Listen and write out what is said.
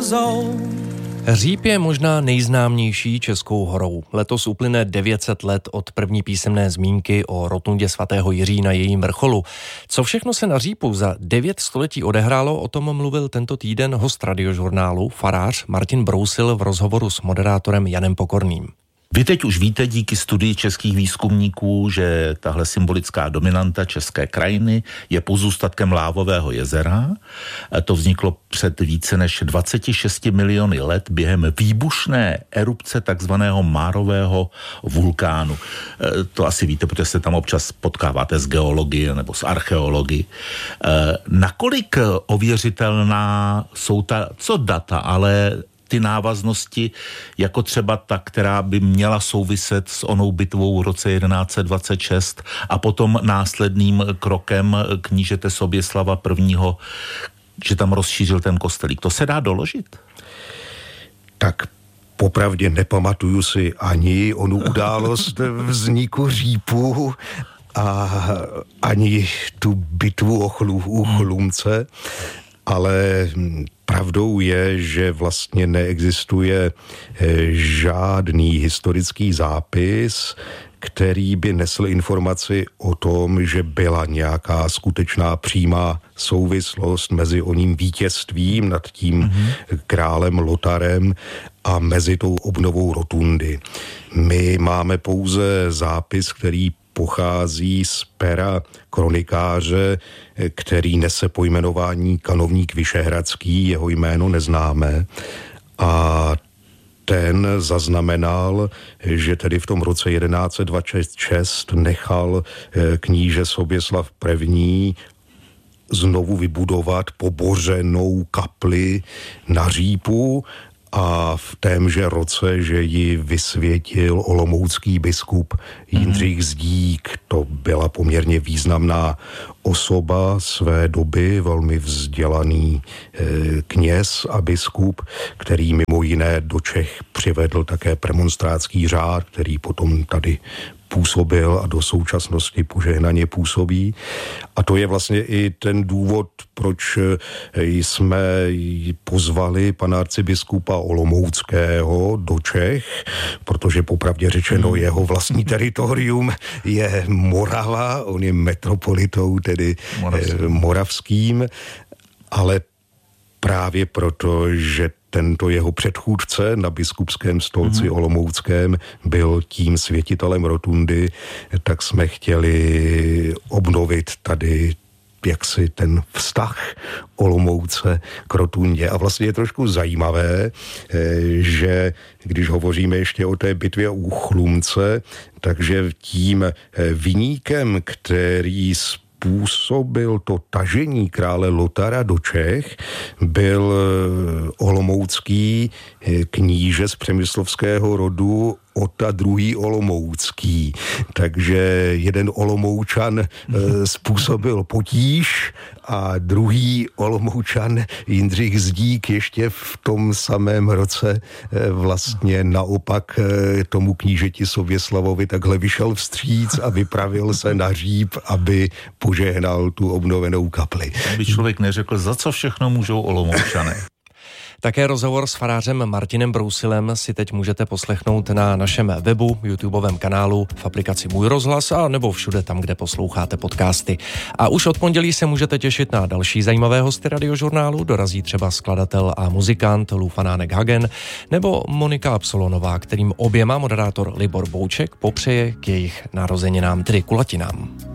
years old. Hříb je možná nejznámější českou horou. Letos uplyne 900 let od první písemné zmínky o rotundě svatého Jiří na jejím vrcholu. Co všechno se na Hříbu za 9 století odehrálo, o tom mluvil tento týden host Radiožurnálu, farář Martin Brousil v rozhovoru s moderátorem Janem Pokorným. Vy teď už víte díky studii českých výzkumníků, že tahle symbolická dominanta české krajiny je pozůstatkem lávového jezera. To vzniklo před více než 26 miliony let během výbušné erupce takzvaného márového vulkánu. To asi víte, protože se tam občas potkáváte s geologií nebo s archeologií. Nakolik ověřitelná jsou co data, ale ty návaznosti, jako třeba ta, která by měla souviset s onou bitvou v roce 1126 a potom následným krokem knížete Soběslava I., že tam rozšířil ten kostelík. To se dá doložit? Tak popravdě nepamatuju si ani onu událost vzniku Hříbu a ani tu bitvu u Chlumce, ale pravdou je, že vlastně neexistuje žádný historický zápis, který by nesl informaci o tom, že byla nějaká skutečná přímá souvislost mezi oním vítězstvím nad tím králem Lotarem a mezi tou obnovou rotundy. My máme pouze zápis, který pochází z pera kronikáře, který nese pojmenování kanovník Vyšehradský, jeho jméno neznáme, a ten zaznamenal, že tedy v tom roce 1126 nechal kníže Soběslav I. znovu vybudovat pobořenou kapli na Hříbu a v témže roce, že ji vysvětil olomoucký biskup Jindřich Zdík. To byla poměrně významná osoba své doby, velmi vzdělaný kněz a biskup, který mimo jiné do Čech přivedl také premonstrátský řád, který potom tady působil a do současnosti požehnaně působí. A to je vlastně i ten důvod, proč jsme pozvali pana arcibiskupa Olomouckého do Čech, protože popravdě řečeno jeho vlastní teritorium je Morava, on je metropolitou, tedy moravským, ale právě proto, že tento jeho předchůdce na biskupském stolci olomouckém byl tím světitelem rotundy, tak jsme chtěli obnovit tady jaksi ten vztah Olomouce k rotundě. A vlastně je trošku zajímavé, že když hovoříme ještě o té bitvě u Chlumce, takže tím viníkem, který způsobil to tažení krále Lotara do Čech, byl olomoucký kníže z přemyslovského rodu Ota II. Olomoucký. Takže jeden Olomoučan způsobil potíž a druhý Olomoučan Jindřich Zdík ještě v tom samém roce vlastně naopak tomu knížeti Soběslavovi takhle vyšel vstříc a vypravil se na Hříb, aby požehnal tu obnovenou kapli. Aby člověk neřekl, za co všechno můžou Olomoučané. Také rozhovor s farářem Martinem Brousilem si teď můžete poslechnout na našem webu, YouTubeovém kanálu, v aplikaci Můj rozhlas a nebo všude tam, kde posloucháte podcasty. A už od pondělí se můžete těšit na další zajímavé hosty Radiožurnálu. Dorazí třeba skladatel a muzikant Lufanánek Hagen nebo Monika Absolonová, kterým oběma moderátor Libor Bouček popřeje k jejich narozeninám, tedy kulatinám.